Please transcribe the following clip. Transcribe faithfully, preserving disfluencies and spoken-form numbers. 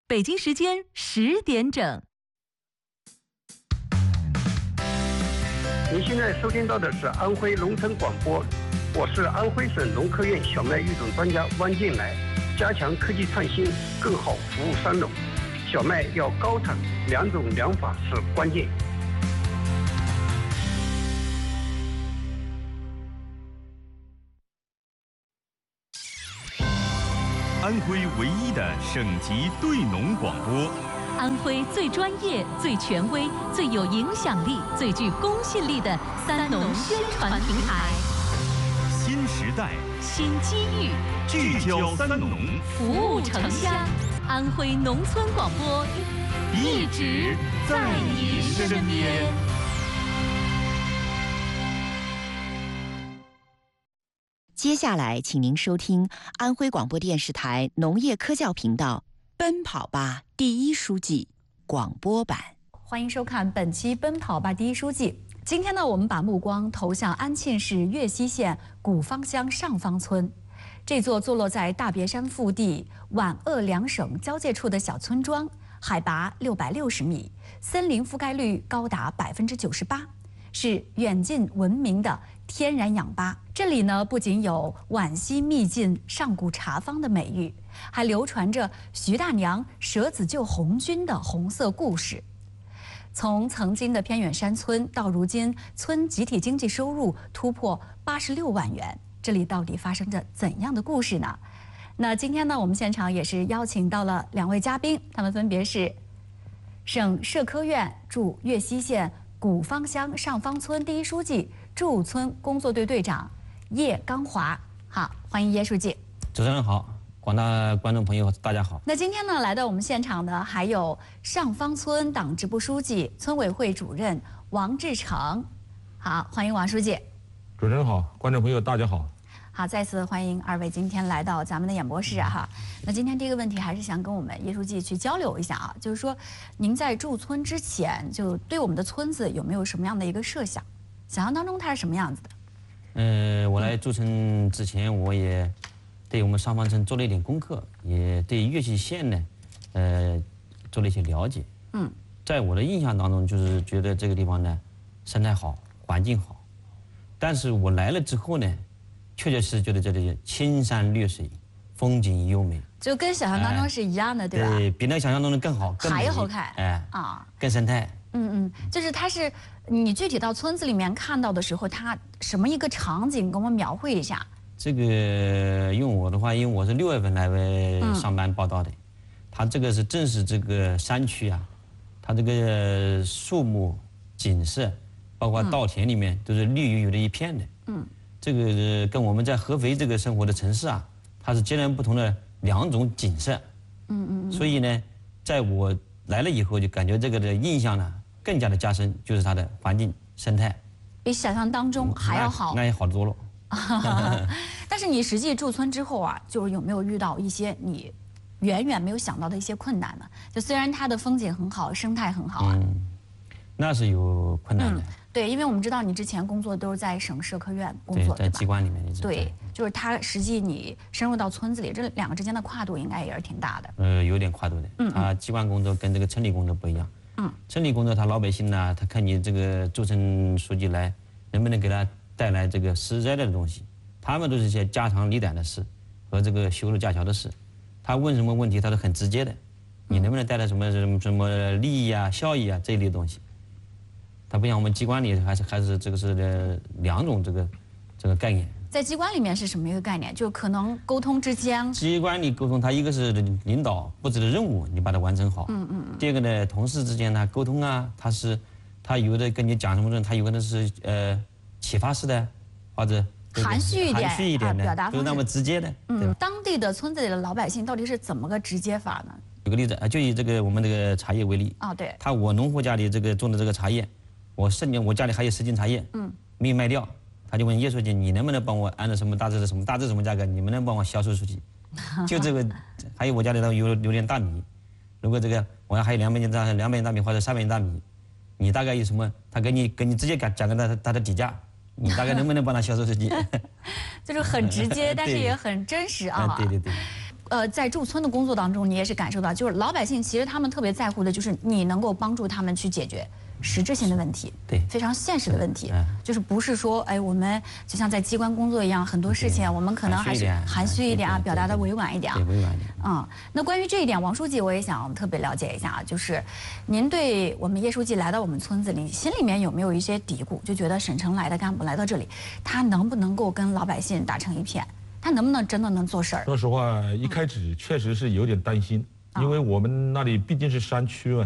北京时间十点整。 您现在收听到的是安徽农村广播，我是安徽省农科院小麦育种专家汪建来。加强科技创新，更好服务三农。小麦要高产，两种两法是关键。 安徽唯一的省级对农广播， 安徽最专业、最权威、最有影响力、最具公信力的三农宣传平台。 新时代， 新机遇， 聚焦三农， 服务城乡。安徽农村广播，一直在你身边。 接下来，请您收听安徽广播电视台农业科教频道《奔跑吧第一书记》广播版。 欢迎收看本期《奔跑吧第一书记》。今天呢，我们把目光投向安庆市岳西县古芳乡上芳村。这座坐落在大别山腹地皖鄂两省交界处的小村庄，海拔六百六十米，森林覆盖率高达百分之九十八，是远近闻名的天然氧吧。这里呢，不仅有皖西秘境上古茶坊的美誉，还流传着徐大娘舍子救红军的红色故事。从曾经的偏远山村到如今村集体经济收入突破八十六万元，这里到底发生着怎样的故事呢？那今天呢，我们现场也是邀请到了两位嘉宾，他们分别是省社科院驻岳西县古芳乡上芳村第一书记、驻村工作队队长叶刚华。好，欢迎叶书记。 主持人好，广大观众朋友大家好。 那今天呢，来到我们现场的还有上芳村党支部书记、村委会主任王志成。好，欢迎王书记。 主持人好，观众朋友大家好。 好，再次欢迎二位今天来到咱们的演播室啊哈。那今天第一个问题还是想跟我们叶书记去交流一下啊，就是说您在驻村之前，就对我们的村子有没有什么样的一个设想？想象当中它是什么样子的？ 呃，我来驻村之前，我也对我们上芳村做了一点功课，也对岳西县呢，呃，做了一些了解。嗯，在我的印象当中，就是觉得这个地方呢，生态好，环境好。但是我来了之后呢，确确实实觉得这里青山绿水，风景优美， 就跟想象当中是一样的， 哎、 对吧？ 对，比那个想象中的更好，更还好看， 哎啊，更生态。 嗯嗯，就是它是你具体到村子里面看到的时候，它什么一个场景，给我们描绘一下。 这个用我的话，因为我是六月份来上班报道的，嗯、它这个是正是这个山区啊，它这个树木景色，包括稻田里面都是绿油油的一片的。嗯，这个跟我们在合肥这个生活的城市啊，它是截然不同的两种景色。嗯嗯。所以呢，在我来了以后，就感觉这个的印象呢更加的加深，就是它的环境生态， 比想象当中还要好。 那, 那也好多了。 但是你实际驻村之后啊，就是有没有遇到一些你远远没有想到的一些困难呢？就虽然它的风景很好，生态很好啊， 嗯，那是有困难的。嗯、 对，因为我们知道你之前工作都是在省社科院工作， 对，在机关里面一直。 对，就是它实际你深入到村子里，这两个之间的跨度应该也是挺大的。 呃，有点跨度的。嗯，它机关工作跟这个村里工作不一样。嗯，村里工作，他老百姓呢，他看你这个驻村书记来，能不能给他带来这个实在的东西？他们都是一些家长里短的事和这个修路架桥的事。他问什么问题，他都很直接的。你能不能带来什么什么什么利益啊、效益啊这一类东西？他不像我们机关里还是还是这个是两种这个这个概念。 在机关里面是什么一个概念？就可能沟通之间。 机关里沟通，他一个是领导布置的任务，你把它完成好。嗯嗯。第二个呢，同事之间呢沟通啊，他是他有的跟你讲什么东西，他有可能是呃启发式的，或者含蓄一点， 含蓄一点的， 表达方式不是那么直接的。 嗯。当地的村子里的老百姓到底是怎么个直接法呢？ 有个例子啊，就以这个我们这个茶叶为例。 啊、哦，对。 他我农户家里这个种的这个茶叶，我剩下我家里还有十斤茶叶，嗯，没有卖掉。他就问叶书记，你能不能帮我按照什么大致是什么大致什么价格，你们能帮我销售出去？就这个，还有我家里头有有点大米，如果这个我还有两百斤大两百斤大米或者三百斤大米，你大概有什么？他给你给你直接讲讲个他他的底价，你大概能不能帮他销售出去？ 就是很直接，但是也很真实啊。 对对对。 呃，在驻村的工作当中，你也是感受到，就是老百姓其实他们特别在乎的就是你能够帮助他们去解决实质性的问题， 对， 非常现实的问题， 嗯、 就是不是说，哎，我们就像在机关工作一样，很多事情我们可能还是含蓄一点啊，表达的委婉一点啊， 对，委婉一点。 嗯，那关于这一点，王书记我也想特别了解一下啊，就是您对我们叶书记来到我们村子里，心里面有没有一些嘀咕，就觉得省城来的干部来到这里，他能不能够跟老百姓打成一片？他能不能真的能做事儿？ 说实话，一开始确实是有点担心，因为我们那里毕竟是山区嘛。